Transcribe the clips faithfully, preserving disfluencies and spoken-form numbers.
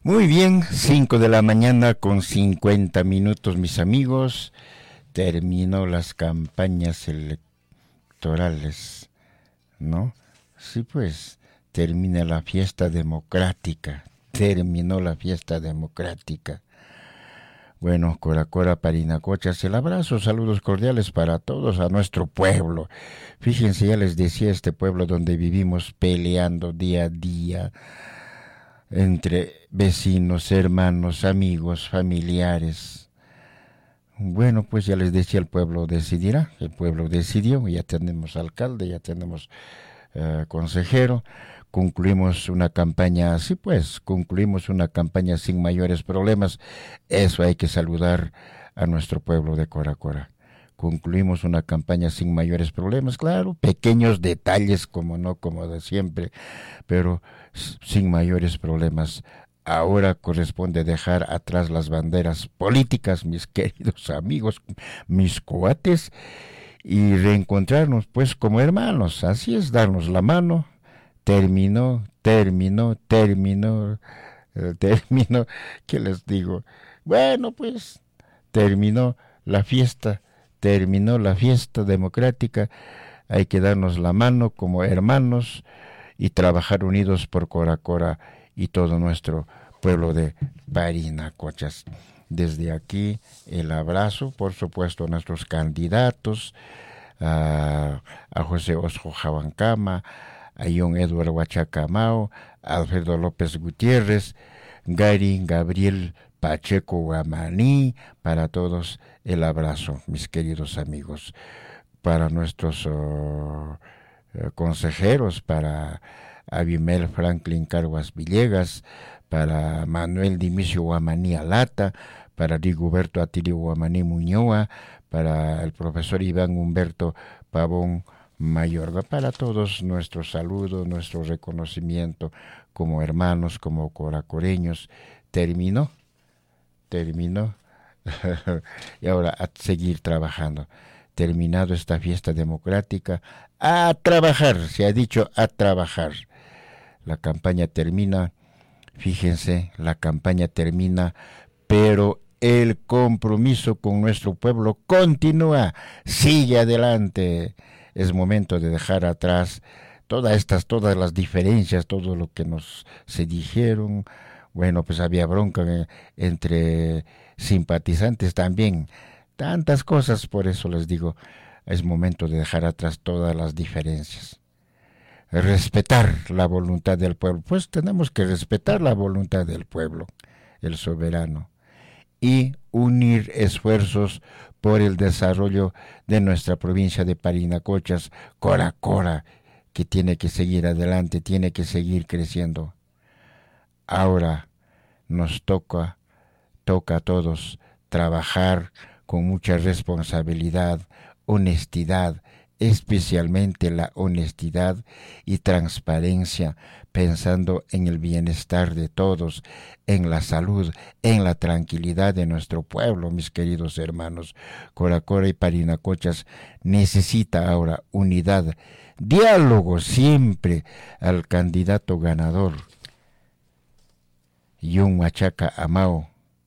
Muy bien, cinco de la mañana con cincuenta minutos, mis amigos. Terminó las campañas electorales, ¿no? Sí, pues, termina la fiesta democrática. Terminó la fiesta democrática. Bueno, Cora Cora, Parinacochas, el abrazo, saludos cordiales para todos, a nuestro pueblo. Fíjense, ya les decía, este pueblo donde vivimos peleando día a día, entre vecinos, hermanos, amigos, familiares. Bueno, pues ya les decía, el pueblo decidirá, el pueblo decidió, ya tenemos alcalde, ya tenemos uh, consejero, concluimos una campaña, sí pues, concluimos una campaña sin mayores problemas. Eso hay que saludar a nuestro pueblo de Cora Cora. Concluimos una campaña sin mayores problemas, claro, pequeños detalles como no, como de siempre, pero sin mayores problemas. Ahora corresponde dejar atrás las banderas políticas, mis queridos amigos, mis cuates, y reencontrarnos pues como hermanos. Así es, darnos la mano. Terminó, terminó, terminó, eh, terminó, ¿qué les digo? Bueno, pues terminó la fiesta, terminó la fiesta democrática. Hay que darnos la mano como hermanos y trabajar unidos por Cora Cora y todo nuestro pueblo de Parinacochas. Desde aquí el abrazo, por supuesto, a nuestros candidatos, a, a José Osjo Jabancama, a John Edward Huachacamao, a Alfredo López Gutiérrez, Gary Gabriel Pacheco Guamaní, para todos el abrazo, mis queridos amigos. Para nuestros uh, consejeros, para Abimel Franklin Carguas Villegas, para Manuel Dimicio Guamaní Alata, para Rigoberto Atilio Guamaní Muñoa, para el profesor Iván Humberto Pavón Mayorga, para todos nuestro saludo, nuestro reconocimiento como hermanos, como coracoreños. Terminó, terminó, y ahora a seguir trabajando. Terminado esta fiesta democrática, a trabajar, se ha dicho, a trabajar. La campaña termina, fíjense, la campaña termina, pero el compromiso con nuestro pueblo continúa, sigue adelante. Es momento de dejar atrás todas estas, todas las diferencias, todo lo que nos se dijeron. Bueno, pues había bronca entre simpatizantes también. Tantas cosas, por eso les digo, es momento de dejar atrás todas las diferencias. Respetar la voluntad del pueblo. Pues tenemos que respetar la voluntad del pueblo, el soberano, y unir esfuerzos por el desarrollo de nuestra provincia de Parinacochas, Cora Cora, que tiene que seguir adelante, tiene que seguir creciendo. Ahora nos toca, toca a todos trabajar con mucha responsabilidad, honestidad, especialmente la honestidad y transparencia, pensando en el bienestar de todos, en la salud, en la tranquilidad de nuestro pueblo, mis queridos hermanos. Cora Cora y Parinacochas necesita ahora unidad, diálogo siempre al candidato ganador, Yun Machaca Amao,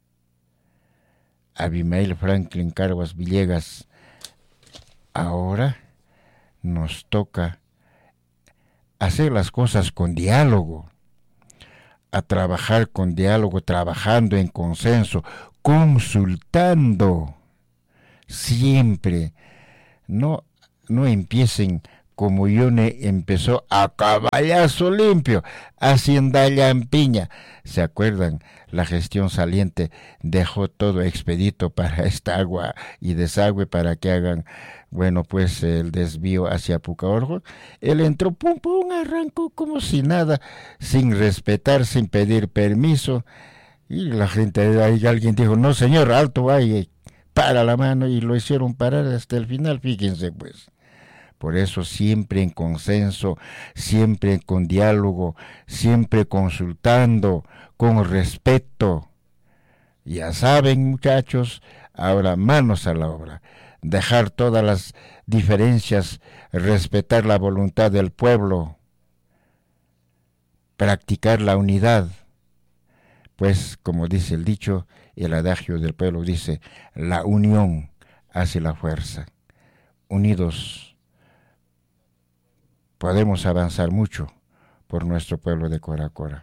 Abimael Franklin Carguas Villegas. Ahora nos toca hacer las cosas con diálogo, a trabajar con diálogo, trabajando en consenso, consultando siempre. No, no empiecen como Ione empezó a caballazo limpio, hacienda lampiña. ¿Se acuerdan? La gestión saliente dejó todo expedito para esta agua y desagüe para que hagan, bueno, pues el desvío hacia Pucaorjo. Él entró, pum, pum, arrancó como si nada, sin respetar, sin pedir permiso. Y la gente, ahí alguien dijo, no señor, alto ahí, para la mano, y lo hicieron parar hasta el final, fíjense pues. Por eso siempre en consenso, siempre con diálogo, siempre consultando, con respeto. Ya saben, muchachos, ahora manos a la obra. Dejar todas las diferencias, respetar la voluntad del pueblo, practicar la unidad, pues como dice el dicho, el adagio del pueblo dice, la unión hace la fuerza. Unidos podemos avanzar mucho por nuestro pueblo de Cora Cora.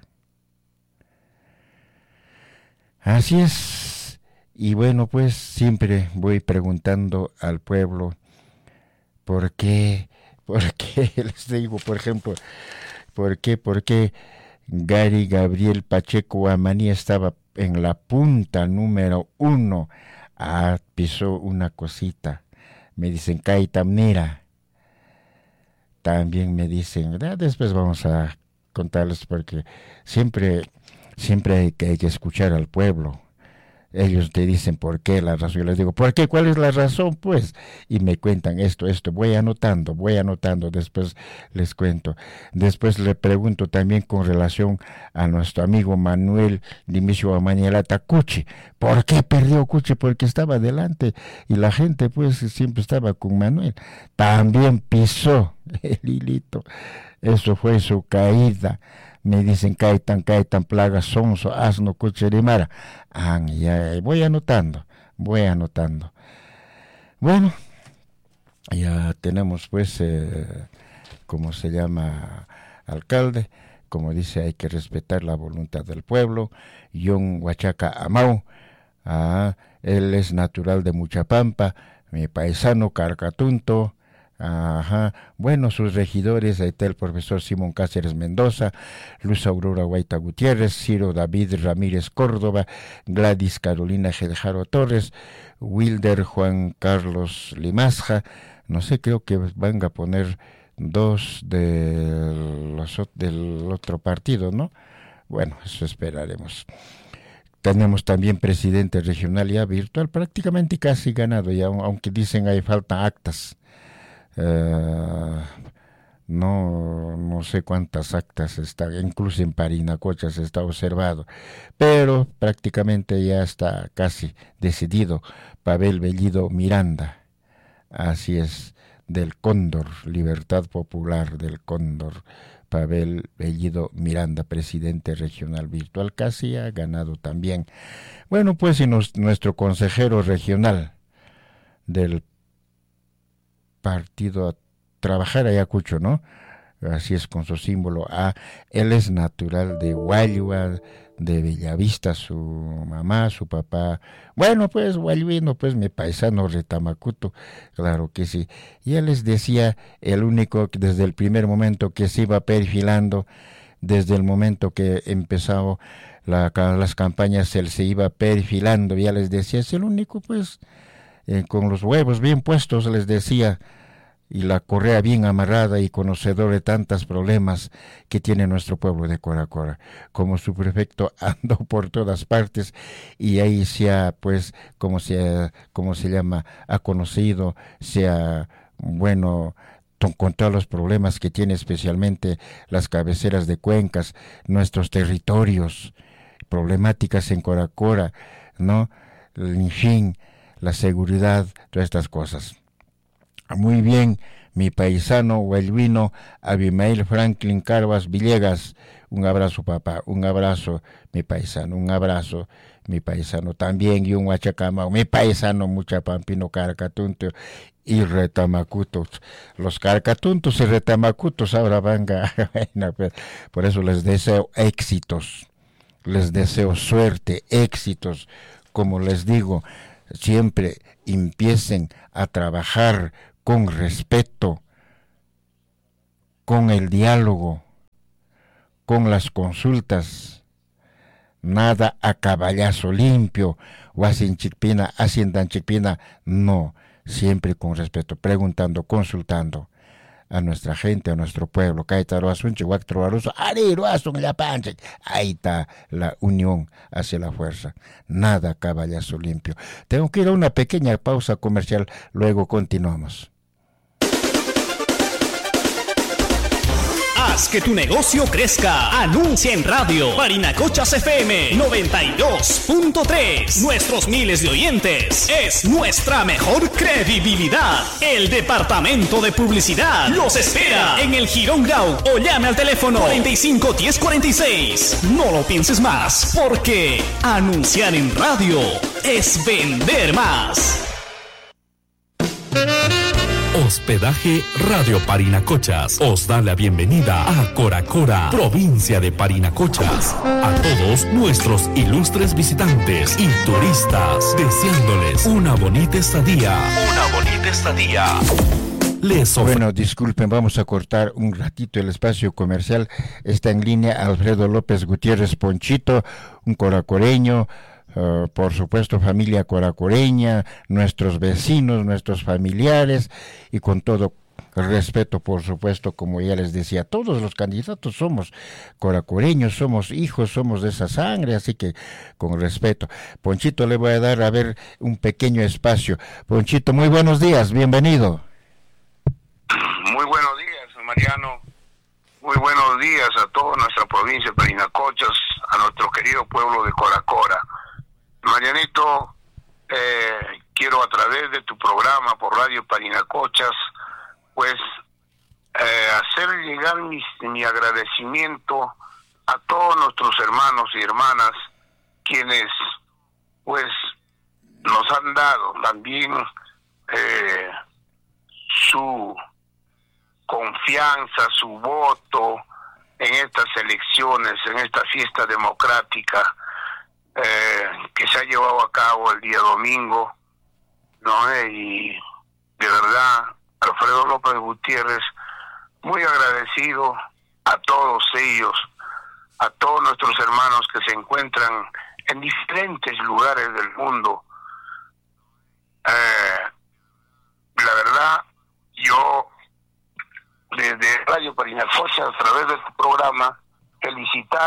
Así es, y bueno, pues siempre voy preguntando al pueblo, ¿por qué? ¿Por qué? Les digo, por ejemplo, ¿por qué? ¿Por qué Gary Gabriel Pacheco Amaní estaba en la punta número uno? Ah, pisó una cosita. Me dicen, Caita, mira. También me dicen, ah, después vamos a contarles porque siempre, siempre hay que, hay que escuchar al pueblo. Ellos te dicen por qué la razón. Yo les digo, ¿por qué? ¿Cuál es la razón? Pues, y me cuentan esto, esto. Voy anotando, voy anotando. Después les cuento. Después le pregunto también con relación a nuestro amigo Manuel Dimicio Amañelata Cuchi. ¿Por qué perdió Cuchi? Porque estaba adelante y la gente pues siempre estaba con Manuel. También pisó el hilito. Eso fue su caída. Me dicen, Caitan, Caitan, plaga, sonso, asno, cucherimara. Ah, ya, voy anotando, voy anotando. Bueno, ya tenemos pues, eh, ¿cómo se llama? Alcalde. Como dice, hay que respetar la voluntad del pueblo. Yon Huachaca Amau, ah, él es natural de Muchapampa, mi paisano Carcatunto. Ajá, bueno, sus regidores, ahí está el profesor Simón Cáceres Mendoza, Luz Aurora Guaita Gutiérrez, Ciro David Ramírez Córdoba, Gladys Carolina Gedjaro Torres, Wilder Juan Carlos Limasja, no sé, creo que van a poner dos de los, del otro partido, ¿no? Bueno, eso esperaremos. Tenemos también presidente regional ya virtual, prácticamente casi ganado, ya, aunque dicen hay falta actas. Uh, no no sé cuántas actas está, incluso en Parinacocha se está observado, pero prácticamente ya está casi decidido. Pavel Bellido Miranda, así es, del Cóndor, Libertad Popular del Cóndor, Pavel Bellido Miranda, presidente regional virtual, casi ha ganado también. Bueno, pues y nos, nuestro consejero regional del partido a trabajar Ayacucho, ¿no? Así es, con su símbolo A. Él es natural de Guayua, de Bellavista, su mamá, su papá. Bueno, pues guayuino, pues mi paisano Retamacuto, claro que sí. Y él les decía, el único que desde el primer momento que se iba perfilando, desde el momento que empezó la, las campañas, él se iba perfilando, ya les decía, es el único, pues, Eh, con los huevos bien puestos, les decía, y la correa bien amarrada y conocedor de tantos problemas que tiene nuestro pueblo de Cora Cora. Como su prefecto andó por todas partes y ahí se ha, pues, como se, como se llama, ha conocido, se ha, bueno, con todos los problemas que tiene especialmente las cabeceras de cuencas, nuestros territorios, problemáticas en Cora Cora, ¿no? En fin, la seguridad, todas estas cosas. Muy bien, mi paisano huelvino Abimael Franklin Carvas Villegas, un abrazo papá, un abrazo mi paisano, un abrazo mi paisano también, y un huachacamao, mi paisano Muchapampino Carcatunto y Retamacutos. Los Carcatuntos y Retamacutos ahora van a, por eso les deseo éxitos, les deseo suerte, éxitos, como les digo, siempre empiecen a trabajar con respeto, con el diálogo, con las consultas, nada a caballazo limpio, o hacen chipina, haciendan chipina, no, siempre con respeto, preguntando, consultando a nuestra gente, a nuestro pueblo. Ahí está la unión hacia la fuerza. Nada caballazo limpio. Tengo que ir a una pequeña pausa comercial, luego continuamos. Haz que tu negocio crezca. Anuncia en radio. Parinacochas F M noventa y dos punto tres. Nuestros miles de oyentes es nuestra mejor credibilidad. El departamento de publicidad los espera en el Girón Grau o llame al teléfono cuarenta y cinco diez cuarenta y seis. No lo pienses más, porque anunciar en radio es vender más. Hospedaje Radio Parinacochas os da la bienvenida a Cora Cora, provincia de Parinacochas. A todos nuestros ilustres visitantes y turistas, deseándoles una bonita estadía. Una bonita estadía. Les ofre- Bueno, disculpen, vamos a cortar un ratito el espacio comercial. Está en línea Alfredo López Gutiérrez Ponchito, un coracoreño. Uh, por supuesto, familia coracoreña, nuestros vecinos, nuestros familiares, y con todo el respeto, por supuesto, como ya les decía, todos los candidatos somos coracoreños, somos hijos, somos de esa sangre, así que con respeto. Ponchito, le voy a dar a ver un pequeño espacio. Ponchito, muy buenos días, bienvenido. Muy buenos días, Mariano. Muy buenos días a toda nuestra provincia de Parinacochas, a nuestro querido pueblo de Coracora. Marianito, eh, quiero a través de tu programa por Radio Parinacochas, pues eh, hacer llegar mi, mi agradecimiento a todos nuestros hermanos y hermanas quienes pues nos han dado también eh, su confianza, su voto en estas elecciones, en esta fiesta democrática Eh, que se ha llevado a cabo el día domingo, ¿no? Eh, y de verdad, Alfredo López Gutiérrez, muy agradecido a todos ellos, a todos nuestros hermanos que se encuentran en diferentes lugares del mundo. Eh, la verdad, yo desde Radio Parinacochas, a través de tu programa, felicitar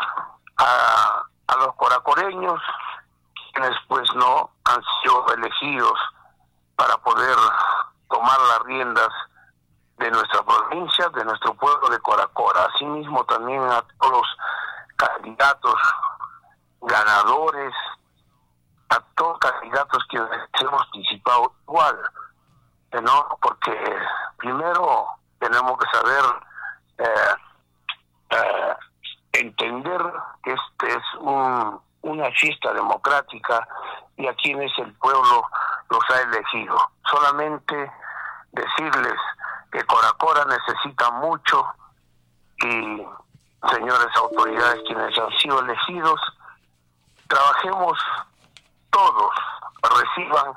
a a los coracoreños, quienes pues no han sido elegidos para poder tomar las riendas de nuestra provincia, de nuestro pueblo de Coracora. Asimismo también a todos los candidatos ganadores, a todos los candidatos que hemos participado igual, ¿no? Porque primero tenemos que saber eh, eh, entender que este es un, una fiesta democrática y a quienes el pueblo los ha elegido. Solamente decirles que Coracora necesita mucho y, señores autoridades quienes han sido elegidos, trabajemos todos, reciban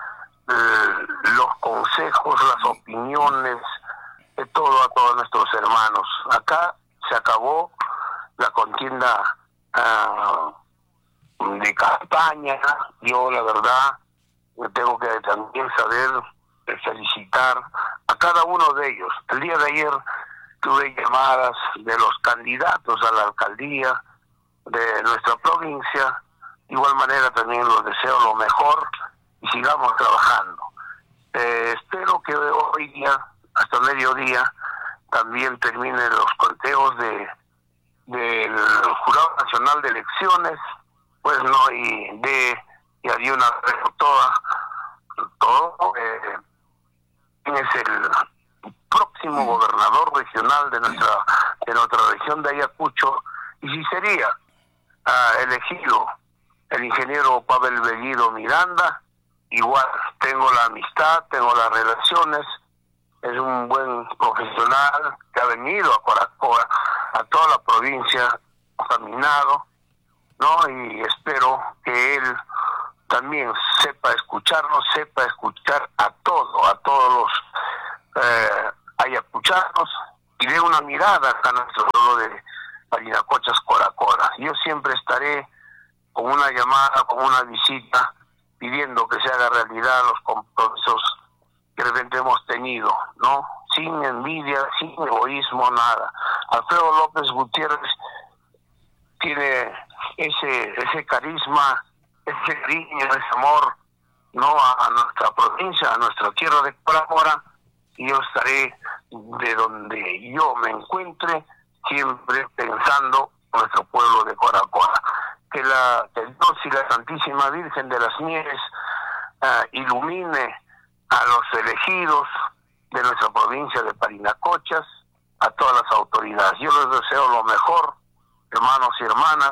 eh, los consejos, las opiniones de todo a todos nuestros hermanos. Acá se acabó la contienda uh, de campaña. Yo la verdad tengo que también saber felicitar a cada uno de ellos. El día de ayer tuve llamadas de los candidatos a la alcaldía de nuestra provincia. De igual manera también los deseo lo mejor y sigamos trabajando. Eh, espero que hoy día, hasta mediodía, también terminen los conteos de del Jurado Nacional de Elecciones, pues no, y de y había una toda todo eh, es el próximo gobernador regional de nuestra de nuestra región de Ayacucho, y si sería uh, elegido el ingeniero Pavel Bellido Miranda, igual tengo la amistad, tengo las relaciones, es un buen profesional que ha venido a Coracora, a toda la provincia, ha caminado, ¿no? Y espero que él también sepa escucharnos, sepa escuchar a todo, a todos los eh, ayacuchanos, y dé una mirada a nuestro pueblo de Parinacochas, Coracora. Yo siempre estaré con una llamada, con una visita, pidiendo que se haga realidad los compromisos que de repente hemos tenido, ¿no? Sin envidia, sin egoísmo, nada. Alfredo López Gutiérrez tiene ese ese carisma, ese cariño, ese amor, ¿no? A, a nuestra provincia, a nuestra tierra de Coracora, y yo estaré de donde yo me encuentre, siempre pensando en nuestro pueblo de Coracora. Que la que Dios y la Santísima Virgen de las Nieves uh, ilumine a los elegidos de nuestra provincia de Parinacochas, a todas las autoridades. Yo les deseo lo mejor, hermanos y hermanas,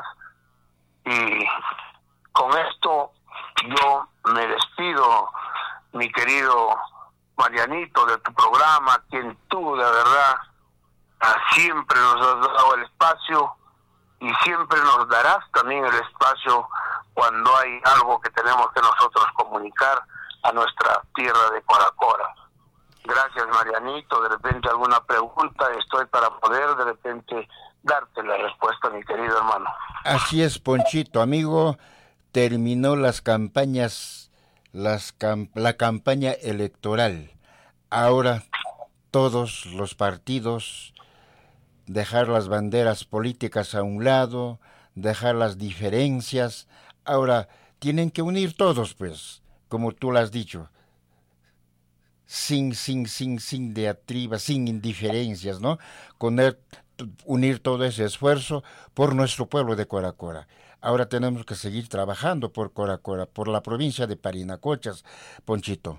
y con esto yo me despido, mi querido Marianito, de tu programa, quien tú de verdad siempre nos has dado el espacio y siempre nos darás también el espacio cuando hay algo que tenemos que nosotros comunicar a nuestra tierra de Coracora. Gracias, Marianito. De repente alguna pregunta, estoy para poder de repente darte la respuesta, mi querido hermano. Así es, Ponchito, amigo, terminó las campañas, las cam- la campaña electoral. Ahora todos los partidos, dejar las banderas políticas a un lado, dejar las diferencias, ahora tienen que unir todos, pues, como tú lo has dicho, sin, sin, sin, sin diatribas, sin indiferencias, ¿no? Con el, unir todo ese esfuerzo por nuestro pueblo de Coracora. Ahora tenemos que seguir trabajando por Coracora, por la provincia de Parinacochas, Ponchito.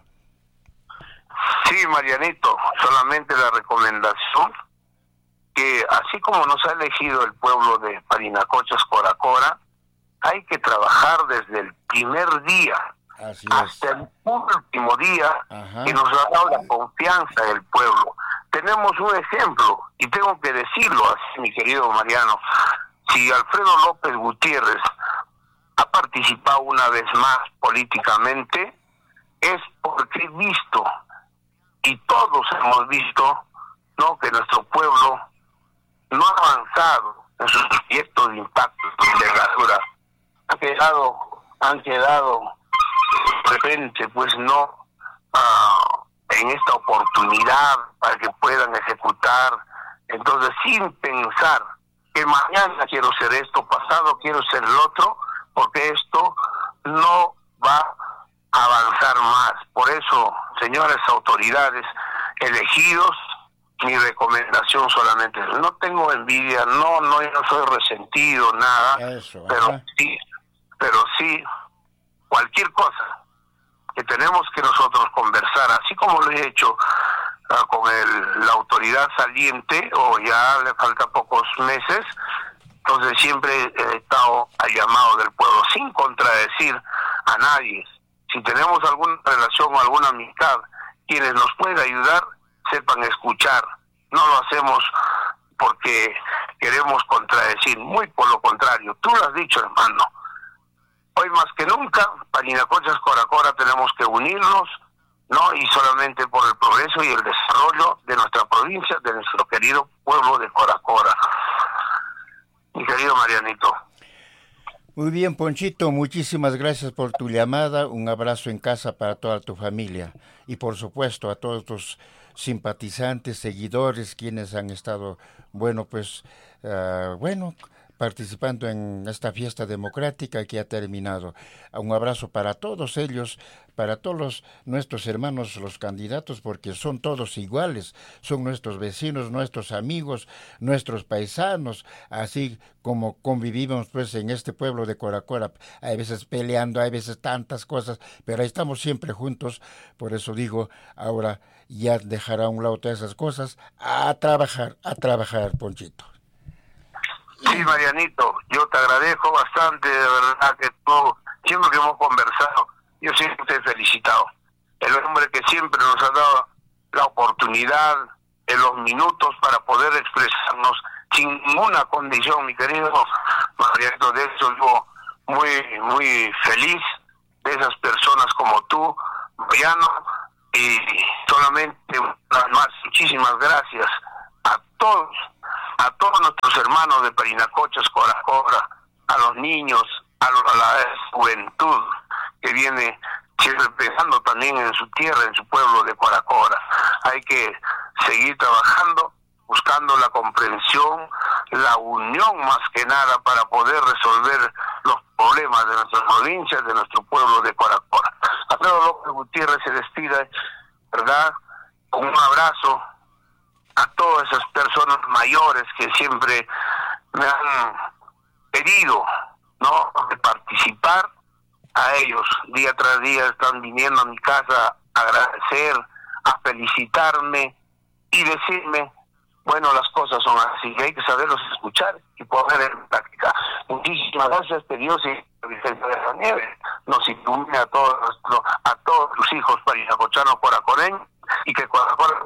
Sí, Marianito, solamente la recomendación que así como nos ha elegido el pueblo de Parinacochas, Coracora, hay que trabajar desde el primer día Así hasta es. el último día. Ajá. Que nos ha dado la confianza del pueblo. Tenemos un ejemplo, y tengo que decirlo así, mi querido Mariano. Si Alfredo López Gutiérrez ha participado una vez más políticamente, es porque he visto, y todos hemos visto, ¿no?, que nuestro pueblo no ha avanzado en sus proyectos de impacto de envergadura. Han quedado, han quedado de repente, pues no uh, en esta oportunidad para que puedan ejecutar. Entonces, sin pensar que mañana quiero ser esto, pasado quiero ser el otro, porque esto no va a avanzar más. Por eso, señores autoridades elegidos, mi recomendación solamente es, no tengo envidia, no, no, yo no soy resentido, nada, Eso, pero ajá. sí, pero sí, cualquier cosa que tenemos que nosotros conversar, así como lo he hecho uh, con el, la autoridad saliente, o ya le falta pocos meses, entonces siempre he estado al llamado del pueblo, sin contradecir a nadie. Si tenemos alguna relación o alguna amistad, quienes nos pueden ayudar, sepan escuchar. No lo hacemos porque queremos contradecir, muy por lo contrario. Tú lo has dicho, hermano. Hoy más que nunca, Parinacochas, Coracora, tenemos que unirnos, ¿no? Y solamente por el progreso y el desarrollo de nuestra provincia, de nuestro querido pueblo de Coracora. Mi querido Marianito. Muy bien, Ponchito, muchísimas gracias por tu llamada, un abrazo en casa para toda tu familia y por supuesto a todos tus simpatizantes, seguidores, quienes han estado, bueno, pues, uh, bueno, participando en esta fiesta democrática que ha terminado. Un abrazo para todos ellos, para todos los, nuestros hermanos, los candidatos, porque son todos iguales, son nuestros vecinos, nuestros amigos, nuestros paisanos, así como convivimos pues en este pueblo de Coracora, hay veces peleando, hay veces tantas cosas, pero ahí estamos siempre juntos. Por eso digo, ahora ya dejar a un lado todas esas cosas, a trabajar, a trabajar, Ponchito. Sí, Marianito, yo te agradezco bastante, de verdad, que tú, siempre que hemos conversado, yo siempre te he felicitado. El hombre que siempre nos ha dado la oportunidad en los minutos para poder expresarnos sin ninguna condición, mi querido Marianito. De eso yo muy, muy feliz de esas personas como tú, Mariano, y solamente nada más, muchísimas gracias a todos, a todos nuestros hermanos de Parinacochas, Coracora, a los niños, a, lo, a la juventud que viene siempre pensando también en su tierra, en su pueblo de Coracora. Hay que seguir trabajando, buscando la comprensión, la unión más que nada para poder resolver los problemas de nuestras provincias, de nuestro pueblo de Coracora. Alfredo López Gutiérrez se despide, ¿verdad?, con un abrazo a todas esas personas mayores que siempre me han pedido, ¿no?, de participar. A ellos día tras día están viniendo a mi casa a agradecer, a felicitarme y decirme, bueno, las cosas son así, que hay que saberlos escuchar y poner en práctica. Muchísimas gracias, que Dios y Vicente de la Nieve nos ilumine a todos nuestro, a todos tus hijos parinacochanos, coracoreños, y que Coracora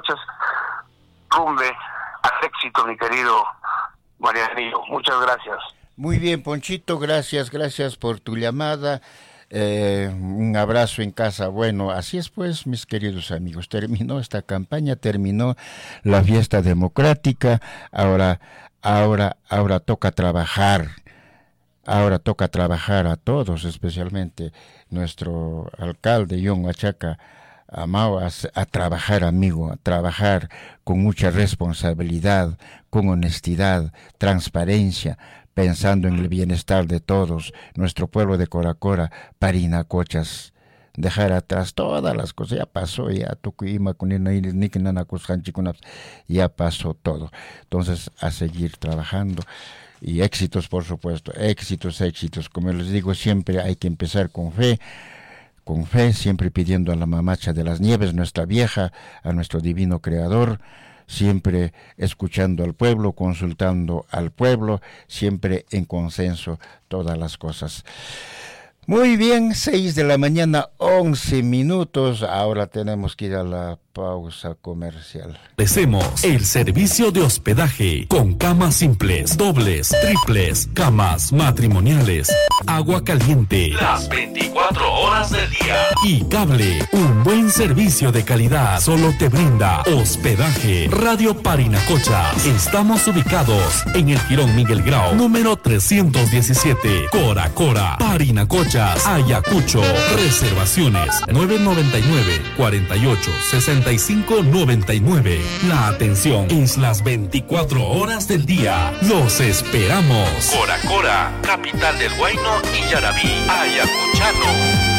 rumbe al éxito, mi querido Marianillo. Muchas gracias. Muy bien, Ponchito, gracias, gracias por tu llamada. Eh, un abrazo en casa. Bueno, así es pues, mis queridos amigos, terminó esta campaña, terminó la fiesta democrática, ahora, ahora, ahora toca trabajar, ahora toca trabajar a todos, especialmente nuestro alcalde John Huachaca Amao, a, a trabajar, amigo, a trabajar con mucha responsabilidad, con honestidad, transparencia, pensando en el bienestar de todos, nuestro pueblo de Coracora, Parinacochas, dejar atrás todas las cosas, ya pasó, ya ya pasó todo. Entonces, a seguir trabajando, y éxitos, por supuesto, éxitos, éxitos, como les digo, siempre hay que empezar con fe, con fe, siempre pidiendo a la mamacha de las nieves, nuestra vieja, a nuestro divino creador, siempre escuchando al pueblo, consultando al pueblo, siempre en consenso todas las cosas. Muy bien, seis de la mañana, once minutos. Ahora tenemos que ir a la pausa comercial. Ofrecemos el servicio de hospedaje con camas simples, dobles, triples, camas matrimoniales, agua caliente las veinticuatro horas del día y cable. Un buen servicio de calidad solo te brinda Hospedaje Radio Parinacochas. Estamos ubicados en el Jirón Miguel Grau, número trescientos diecisiete, Coracora, Parinacochas, Ayacucho. Reservaciones nueve noventa y nueve, cuarenta y ocho, sesenta y cinco noventa y nueve. La atención es las veinticuatro horas del día. Los esperamos. Coracora, capital del Huayno y Yarabí, ayacuchano.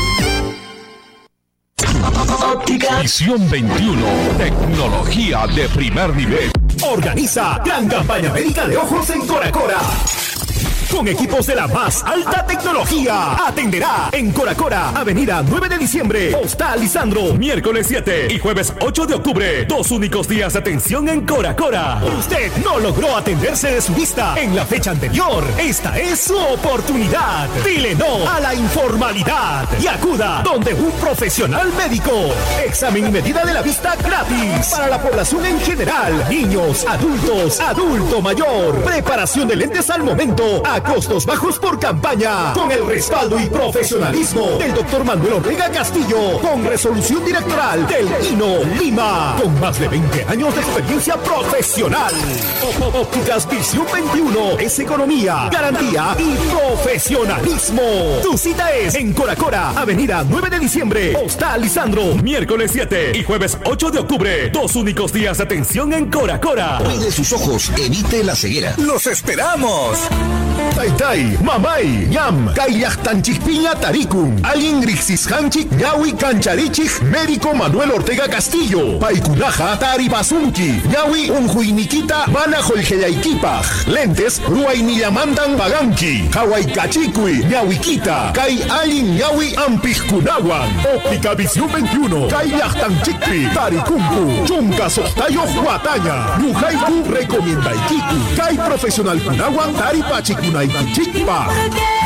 Visión veintiuno, tecnología de primer nivel. Organiza gran campaña médica de ojos en Coracora. Con equipos de la más alta tecnología. Atenderá en Coracora, avenida nueve de diciembre, Hostal Lisandro, miércoles siete y jueves ocho de octubre. Dos únicos días de atención en Coracora. Usted no logró atenderse de su vista en la fecha anterior. Esta es su oportunidad. Dile no a la informalidad y acuda donde un profesional médico. Examen y medida de la vista gratis para la población en general. Niños, adultos, adulto mayor. Preparación de lentes al momento. A costos bajos por campaña, con el respaldo y profesionalismo del doctor Manuel Ortega Castillo, con resolución directoral del I N O Lima, con más de veinte años de experiencia profesional. Ópticas Visión veintiuno es economía, garantía y profesionalismo. Tu cita es en Coracora, avenida nueve de diciembre, Hostal Lisandro, miércoles siete y jueves ocho de octubre. Dos únicos días de atención en Coracora. Cuide sus ojos, evite la ceguera. ¡Los esperamos! Tai Tai, Mamay, Yam, Kayak Tanchipiña Tarikun, Alin Grixis Hanchik, Yawi Cancharichik, Médico Manuel Ortega Castillo, Paikunaja, Tari Basunki, Yawi Unjuinikita, Mana Jolgeyaikipaj, Lentes, Ruainillamandan Baganki, Hawaii Kachikui, Yawikita, Kai Alin Yawi Ampijkunawan, Óptica Visión veintiuno, Kayak Tanchikpi, Tarikumpu, Chunka Sostayo Huataña, Yujaiku Recomienda Ikiku, Kai Profesional Kunawan, Tari Pachikunai Chickpa.